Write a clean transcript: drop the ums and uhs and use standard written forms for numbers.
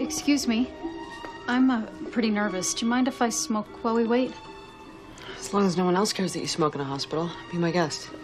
Excuse me. I'm pretty nervous. Do you mind if I smoke while we wait? As long as no one else cares that you smoke in a hospital, be my guest.